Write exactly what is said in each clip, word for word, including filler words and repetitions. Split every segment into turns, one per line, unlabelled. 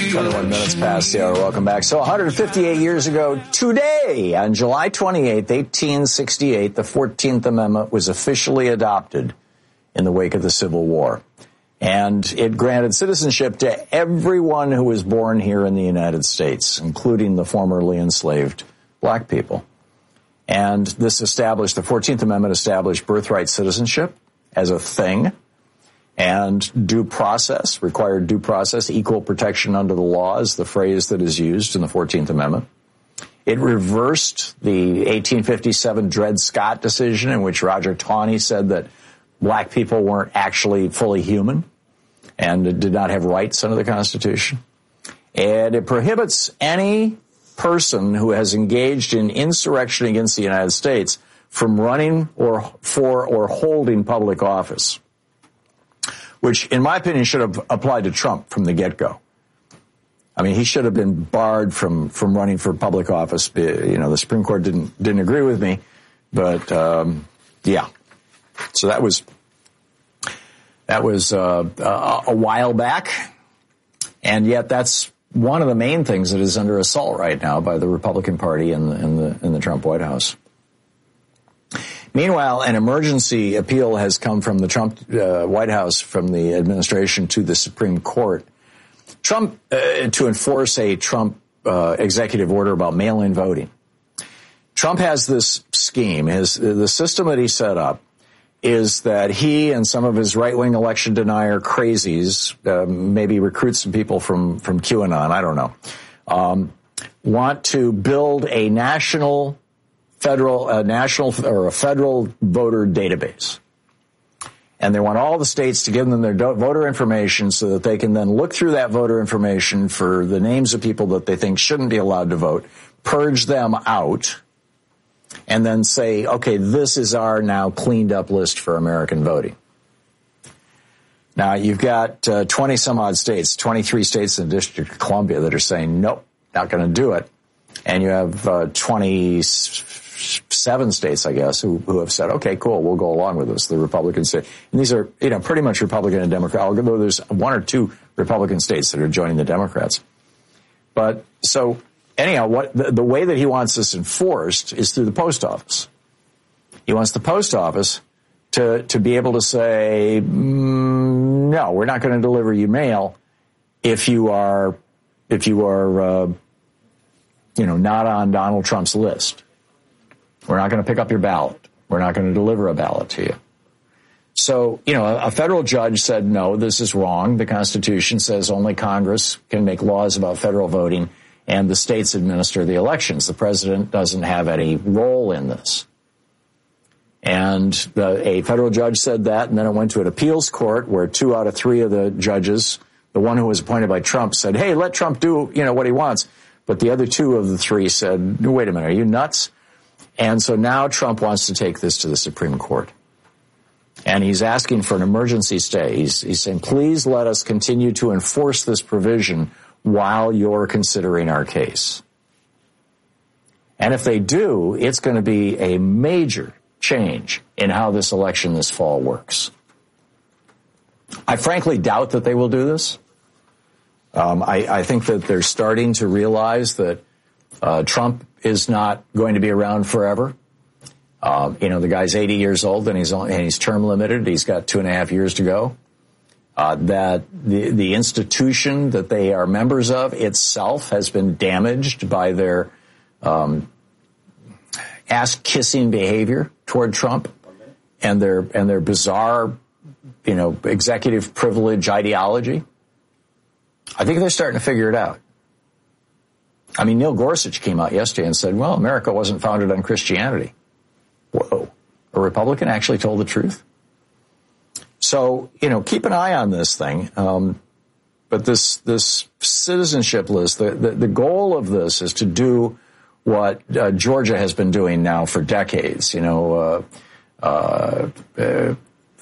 twenty-one minutes past the hour. Welcome back. So one hundred fifty-eight years ago today, on July twenty-eighth, eighteen sixty-eight, the fourteenth Amendment was officially adopted in the wake of the Civil War. And it granted citizenship to everyone who was born here in the United States, including the formerly enslaved black people. And this established, the fourteenth Amendment established birthright citizenship as a thing, and due process, required due process, equal protection under the law is the phrase that is used in the fourteenth Amendment. It reversed the eighteen fifty-seven Dred Scott decision in which Roger Taney said that black people weren't actually fully human and did not have rights under the Constitution. And it prohibits any person who has engaged in insurrection against the United States from running or for or holding public office, which, in my opinion, should have applied to Trump from the get-go. I mean, he should have been barred from, from running for public office. You know, the Supreme Court didn't didn't agree with me, but um, yeah. So that was that was uh, a, a while back, and yet that's one of the main things that is under assault right now by the Republican Party and the, in the in the Trump White House. Meanwhile, an emergency appeal has come from the Trump uh, White House, from the administration to the Supreme Court. Trump, uh, to enforce a Trump uh, executive order about mail-in voting. Trump has this scheme. His, the system that he set up is that he and some of his right-wing election denier crazies, uh, maybe recruit some people from, from QAnon, I don't know, um, want to build a national federal, a national or a federal voter database. And they want all the states to give them their do- voter information so that they can then look through that voter information for the names of people that they think shouldn't be allowed to vote, purge them out, and then say, okay, this is our now cleaned up list for American voting. Now, you've got uh, twenty some odd states, twenty-three states in the District of Columbia that are saying, nope, not going to do it. And you have uh, twenty-seven states, I guess, who, who have said, okay, cool, we'll go along with this. The Republican state. And these are, you know, pretty much Republican and Democrat, although there's one or two Republican states that are joining the Democrats. But so anyhow, what the, the way that he wants this enforced is through the post office. He wants the post office to, to be able to say, mm, no, we're not going to deliver you mail if you are, if you are, uh, you know, not on Donald Trump's list. We're not going to pick up your ballot. We're not going to deliver a ballot to you. So, you know, a, a federal judge said, no, this is wrong. The Constitution says only Congress can make laws about federal voting and the states administer the elections. The president doesn't have any role in this. And the, a federal judge said that, and then it went to an appeals court where two out of three of the judges, the one who was appointed by Trump, said, hey, let Trump do, you know, what he wants. But the other two of the three said, wait a minute, are you nuts? And so now Trump wants to take this to the Supreme Court. And he's asking for an emergency stay. He's, he's saying, please let us continue to enforce this provision while you're considering our case. And if they do, it's going to be a major change in how this election this fall works. I frankly doubt that they will do this. Um, I, I think that they're starting to realize that uh, Trump is not going to be around forever. Uh, you know, the guy's eighty years old and he's only, and he's term limited. He's got two and a half years to go. Uh, that the the institution that they are members of itself has been damaged by their um, ass-kissing behavior toward Trump and their and their bizarre, you know, executive privilege ideology. I think they're starting to figure it out. I mean, Neil Gorsuch came out yesterday and said, well, America wasn't founded on Christianity. Whoa. A Republican actually told the truth? So, you know, keep an eye on this thing. Um, but this this citizenship list, the, the, the goal of this is to do what uh, Georgia has been doing now for decades, you know, uh, uh, uh,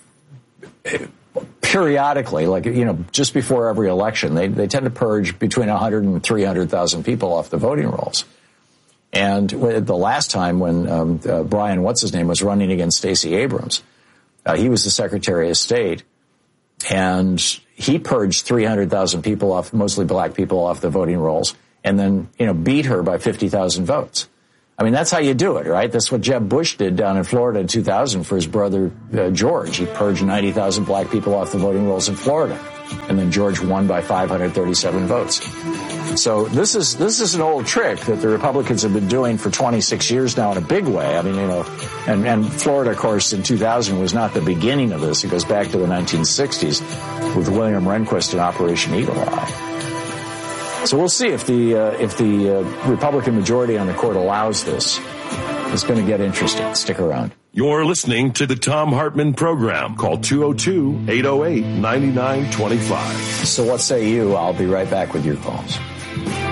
periodically, like, you know, just before every election, they, they tend to purge between one hundred and three hundred thousand people off the voting rolls. And the last time when um, uh, Brian, what's his name, was running against Stacey Abrams, uh, he was the Secretary of State. And he purged three hundred thousand people off, mostly black people, off the voting rolls, and then, you know, beat her by fifty thousand votes. I mean, that's how you do it, right? That's what Jeb Bush did down in Florida in two thousand for his brother, uh, George. He purged ninety thousand black people off the voting rolls in Florida. And then George won by five hundred thirty-seven votes. So this is, this is an old trick that the Republicans have been doing for twenty-six years now in a big way. I mean, you know, and, and Florida, of course, in two thousand was not the beginning of this. It goes back to the nineteen sixties with William Rehnquist and Operation Eagle Eye. So we'll see if the uh, if the uh, Republican majority on the court allows this. It's going to get interesting. Stick around.
You're listening to the Thom Hartmann Program. Call two oh two, eight oh eight, nine nine two five.
So what say you? I'll be right back with your calls.